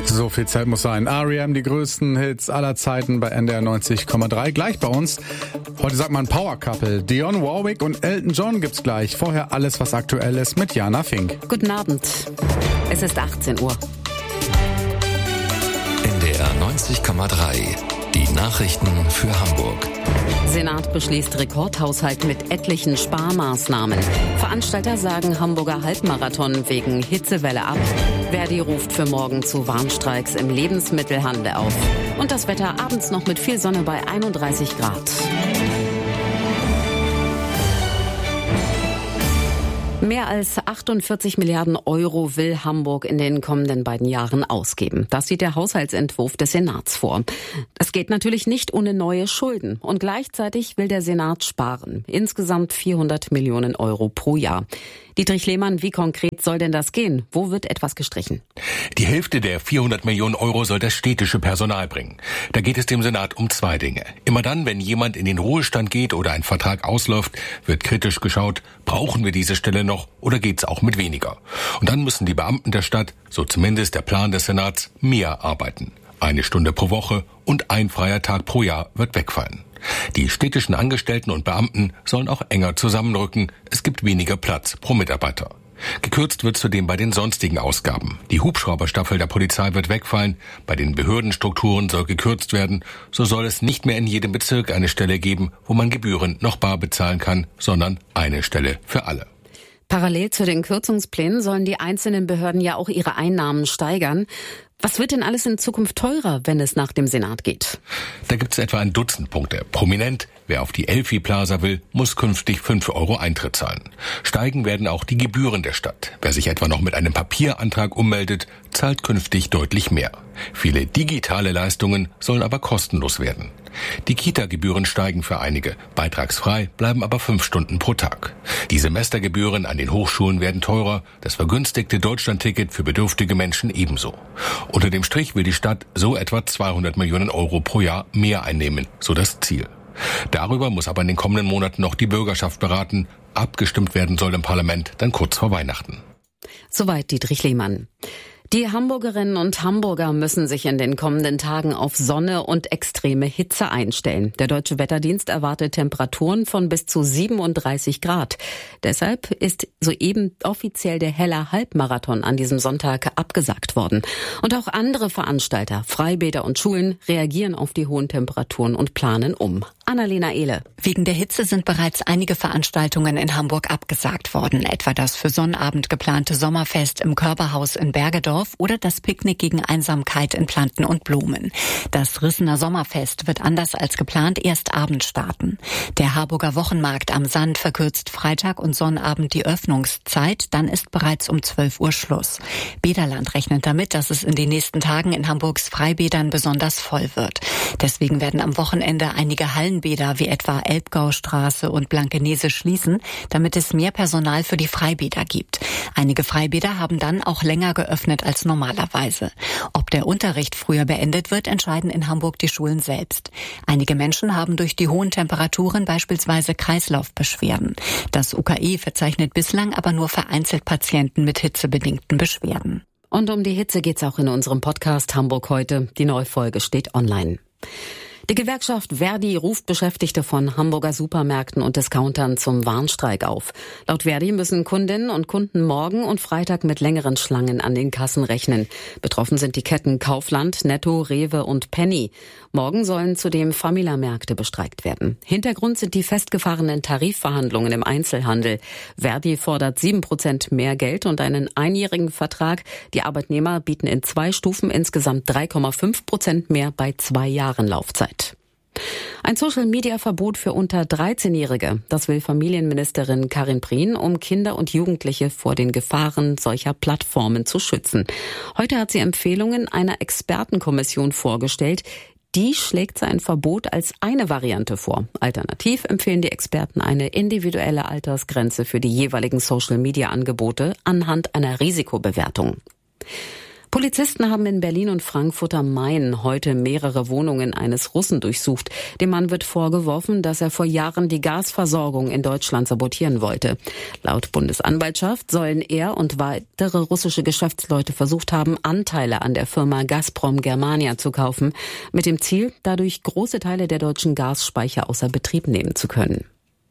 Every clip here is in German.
So viel Zeit muss sein. R.E.M., die größten Hits aller Zeiten bei NDR 90,3. Gleich bei uns. Heute sagt man Power Couple. Dionne Warwick und Elton John gibt's gleich. Vorher alles, was aktuell ist mit Jana Fink. Guten Abend. Es ist 18 Uhr. NDR 90,3. Die Nachrichten für Hamburg. Senat beschließt Rekordhaushalt mit etlichen Sparmaßnahmen. Veranstalter sagen Hamburger Halbmarathon wegen Hitzewelle ab. Verdi ruft für morgen zu Warnstreiks im Lebensmittelhandel auf. Und das Wetter abends noch mit viel Sonne bei 31 Grad. Mehr als 48 Milliarden Euro will Hamburg in den kommenden beiden Jahren ausgeben. Das sieht der Haushaltsentwurf des Senats vor. Es geht natürlich nicht ohne neue Schulden. Und gleichzeitig will der Senat sparen. Insgesamt 400 Millionen Euro pro Jahr. Dietrich Lehmann, wie konkret soll denn das gehen? Wo wird etwas gestrichen? Die Hälfte der 400 Millionen Euro soll das städtische Personal bringen. Da geht es dem Senat um zwei Dinge. Immer dann, wenn jemand in den Ruhestand geht oder ein Vertrag ausläuft, wird kritisch geschaut, brauchen wir diese Stelle noch oder geht's auch mit weniger? Und dann müssen die Beamten der Stadt, so zumindest der Plan des Senats, mehr arbeiten. 1 Stunde pro Woche und 1 freier Tag pro Jahr wird wegfallen. Die städtischen Angestellten und Beamten sollen auch enger zusammenrücken. Es gibt weniger Platz pro Mitarbeiter. Gekürzt wird zudem bei den sonstigen Ausgaben. Die Hubschrauberstaffel der Polizei wird wegfallen. Bei den Behördenstrukturen soll gekürzt werden. So soll es nicht mehr in jedem Bezirk eine Stelle geben, wo man Gebühren noch bar bezahlen kann, sondern eine Stelle für alle. Parallel zu den Kürzungsplänen sollen die einzelnen Behörden ja auch ihre Einnahmen steigern. Was wird denn alles in Zukunft teurer, wenn es nach dem Senat geht? Da gibt es etwa ein Dutzend Punkte. Prominent, wer auf die Elfi Plaza will, muss künftig 5 Euro Eintritt zahlen. Steigen werden auch die Gebühren der Stadt. Wer sich etwa noch mit einem Papierantrag ummeldet, zahlt künftig deutlich mehr. Viele digitale Leistungen sollen aber kostenlos werden. Die Kita-Gebühren steigen für einige, beitragsfrei bleiben aber 5 Stunden pro Tag. Die Semestergebühren an den Hochschulen werden teurer, das vergünstigte Deutschlandticket für bedürftige Menschen ebenso. Unter dem Strich will die Stadt so etwa 200 Millionen Euro pro Jahr mehr einnehmen, so das Ziel. Darüber muss aber in den kommenden Monaten noch die Bürgerschaft beraten. Abgestimmt werden soll im Parlament dann kurz vor Weihnachten. Soweit Dietrich Lehmann. Die Hamburgerinnen und Hamburger müssen sich in den kommenden Tagen auf Sonne und extreme Hitze einstellen. Der Deutsche Wetterdienst erwartet Temperaturen von bis zu 37 Grad. Deshalb ist soeben offiziell der Heller Halbmarathon an diesem Sonntag abgesagt worden. Und auch andere Veranstalter, Freibäder und Schulen reagieren auf die hohen Temperaturen und planen um. Annalena Ehle. Wegen der Hitze sind bereits einige Veranstaltungen in Hamburg abgesagt worden. Etwa das für Sonnabend geplante Sommerfest im Körperhaus in Bergedorf oder das Picknick gegen Einsamkeit in Planten und Blumen. Das Rissener Sommerfest wird anders als geplant erst abends starten. Der Harburger Wochenmarkt am Sand verkürzt Freitag und Sonnabend die Öffnungszeit, dann ist bereits um 12 Uhr Schluss. Bäderland rechnet damit, dass es in den nächsten Tagen in Hamburgs Freibädern besonders voll wird. Deswegen werden am Wochenende einige Hallenbäder wie etwa Elbgaustraße und Blankenese schließen, damit es mehr Personal für die Freibäder gibt. Einige Freibäder haben dann auch länger geöffnet als normalerweise. Ob der Unterricht früher beendet wird, entscheiden in Hamburg die Schulen selbst. Einige Menschen haben durch die hohen Temperaturen beispielsweise Kreislaufbeschwerden. Das UKE verzeichnet bislang aber nur vereinzelt Patienten mit hitzebedingten Beschwerden. Und um die Hitze geht's auch in unserem Podcast Hamburg heute. Die neue Folge steht online. Die Gewerkschaft Verdi ruft Beschäftigte von Hamburger Supermärkten und Discountern zum Warnstreik auf. Laut Verdi müssen Kundinnen und Kunden morgen und Freitag mit längeren Schlangen an den Kassen rechnen. Betroffen sind die Ketten Kaufland, Netto, Rewe und Penny. Morgen sollen zudem Famila-Märkte bestreikt werden. Hintergrund sind die festgefahrenen Tarifverhandlungen im Einzelhandel. Verdi fordert 7% mehr Geld und einen einjährigen Vertrag. Die Arbeitnehmer bieten in 2 Stufen insgesamt 3,5% mehr bei 2 Jahren Laufzeit. Ein Social-Media-Verbot für unter 13-Jährige. Das will Familienministerin Karin Prien, um Kinder und Jugendliche vor den Gefahren solcher Plattformen zu schützen. Heute hat sie Empfehlungen einer Expertenkommission vorgestellt. Die schlägt sein Verbot als eine Variante vor. Alternativ empfehlen die Experten eine individuelle Altersgrenze für die jeweiligen Social-Media-Angebote anhand einer Risikobewertung. Polizisten haben in Berlin und Frankfurt am Main heute mehrere Wohnungen eines Russen durchsucht. Dem Mann wird vorgeworfen, dass er vor Jahren die Gasversorgung in Deutschland sabotieren wollte. Laut Bundesanwaltschaft sollen er und weitere russische Geschäftsleute versucht haben, Anteile an der Firma Gazprom Germania zu kaufen, mit dem Ziel, dadurch große Teile der deutschen Gasspeicher außer Betrieb nehmen zu können.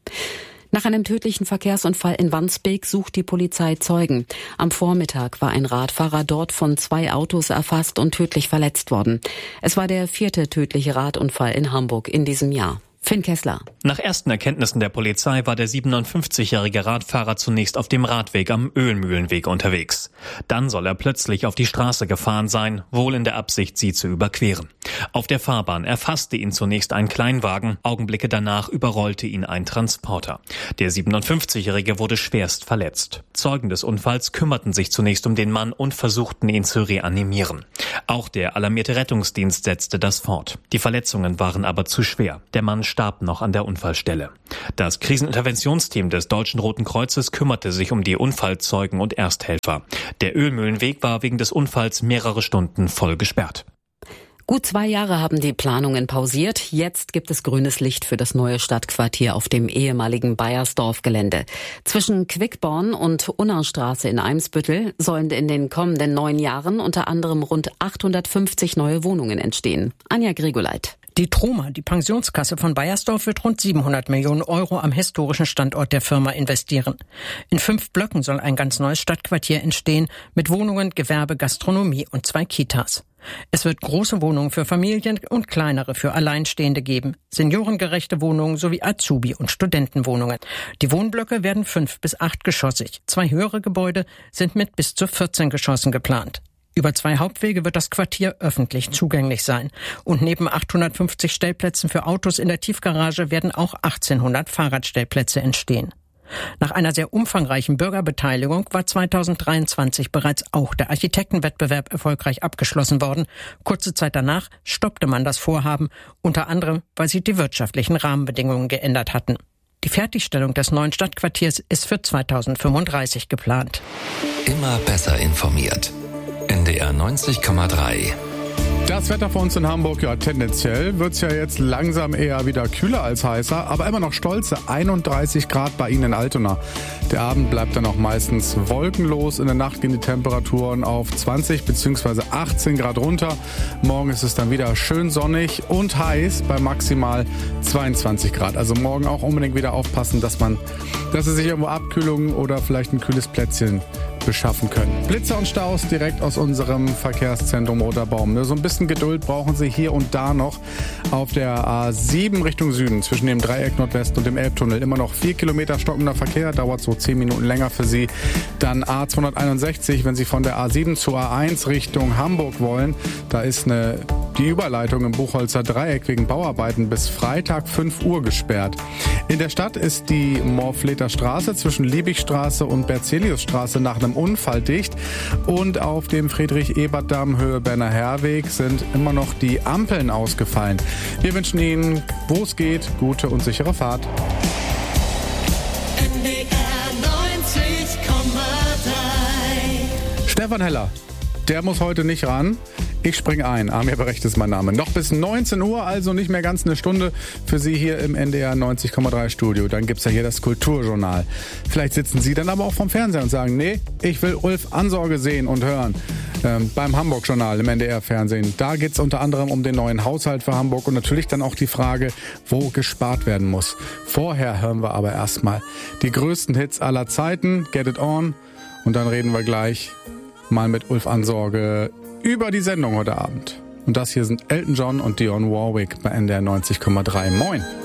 Nach einem tödlichen Verkehrsunfall in Wandsbek sucht die Polizei Zeugen. Am Vormittag war ein Radfahrer dort von 2 Autos erfasst und tödlich verletzt worden. Es war der 4. tödliche Radunfall in Hamburg in diesem Jahr. Finn Kessler. Nach ersten Erkenntnissen der Polizei war der 57-jährige Radfahrer zunächst auf dem Radweg am Ölmühlenweg unterwegs. Dann soll er plötzlich auf die Straße gefahren sein, wohl in der Absicht, sie zu überqueren. Auf der Fahrbahn erfasste ihn zunächst ein Kleinwagen, Augenblicke danach überrollte ihn ein Transporter. Der 57-jährige wurde schwerst verletzt. Zeugen des Unfalls kümmerten sich zunächst um den Mann und versuchten ihn zu reanimieren. Auch der alarmierte Rettungsdienst setzte das fort. Die Verletzungen waren aber zu schwer. Der Mann starb noch an der Unfallstelle. Das Kriseninterventionsteam des Deutschen Roten Kreuzes kümmerte sich um die Unfallzeugen und Ersthelfer. Der Ölmühlenweg war wegen des Unfalls mehrere Stunden voll gesperrt. Gut 2 Jahre haben die Planungen pausiert. Jetzt gibt es grünes Licht für das neue Stadtquartier auf dem ehemaligen Baiersdorf-Gelände. Zwischen Quickborn und Unnerstraße in Eimsbüttel sollen in den kommenden 9 Jahren unter anderem rund 850 neue Wohnungen entstehen. Anja Grigoleit. Die Troma, die Pensionskasse von Baiersdorf, wird rund 700 Millionen Euro am historischen Standort der Firma investieren. In 5 Blöcken soll ein ganz neues Stadtquartier entstehen, mit Wohnungen, Gewerbe, Gastronomie und 2 Kitas. Es wird große Wohnungen für Familien und kleinere für Alleinstehende geben, seniorengerechte Wohnungen sowie Azubi- und Studentenwohnungen. Die Wohnblöcke werden 5- bis 8-geschossig. 2 höhere Gebäude sind mit bis zu 14 Geschossen geplant. Über 2 Hauptwege wird das Quartier öffentlich zugänglich sein. Und neben 850 Stellplätzen für Autos in der Tiefgarage werden auch 1800 Fahrradstellplätze entstehen. Nach einer sehr umfangreichen Bürgerbeteiligung war 2023 bereits auch der Architektenwettbewerb erfolgreich abgeschlossen worden. Kurze Zeit danach stoppte man das Vorhaben, unter anderem, weil sich die wirtschaftlichen Rahmenbedingungen geändert hatten. Die Fertigstellung des neuen Stadtquartiers ist für 2035 geplant. Immer besser informiert. NDR 90,3. Das Wetter für uns in Hamburg, ja, tendenziell wird's ja jetzt langsam eher wieder kühler als heißer, aber immer noch stolze 31 Grad bei Ihnen in Altona. Der Abend bleibt dann auch meistens wolkenlos. In der Nacht gehen die Temperaturen auf 20 bzw. 18 Grad runter. Morgen ist es dann wieder schön sonnig und heiß bei maximal 22 Grad. Also morgen auch unbedingt wieder aufpassen, dass Sie sich irgendwo Abkühlung oder vielleicht ein kühles Plätzchen beschaffen können. Blitzer und Staus direkt aus unserem Verkehrszentrum Roter Baum. Nur so ein bisschen Geduld brauchen Sie hier und da noch auf der A7 Richtung Süden zwischen dem Dreieck Nordwest und dem Elbtunnel. Immer noch 4 Kilometer stockender Verkehr, dauert so 10 Minuten länger für Sie. Dann A261, wenn Sie von der A7 zur A1 Richtung Hamburg wollen, da ist die Überleitung im Buchholzer Dreieck wegen Bauarbeiten bis Freitag 5 Uhr gesperrt. In der Stadt ist die Morfleter Straße zwischen Liebigstraße und Berzeliusstraße nach einem Unfall dicht. Und auf dem Friedrich-Ebert-Damm Höhe Berner Herweg sind immer noch die Ampeln ausgefallen. Wir wünschen Ihnen, wo es geht, gute und sichere Fahrt. NDR 90,3. Stefan Heller, der muss heute nicht ran. Ich springe ein. Amir Brecht ist mein Name. Noch bis 19 Uhr, also nicht mehr ganz eine Stunde für Sie hier im NDR 90,3 Studio. Dann gibt's ja hier das Kulturjournal. Vielleicht sitzen Sie dann aber auch vom Fernseher und sagen, nee, ich will Ulf Ansorge sehen und hören. Beim Hamburg-Journal im NDR-Fernsehen. Da geht's unter anderem um den neuen Haushalt für Hamburg und natürlich dann auch die Frage, wo gespart werden muss. Vorher hören wir aber erstmal die größten Hits aller Zeiten, Get It On. Und dann reden wir gleich mal mit Ulf Ansorge über die Sendung heute Abend. Und das hier sind Elton John und Dionne Warwick bei NDR 90,3. Moin!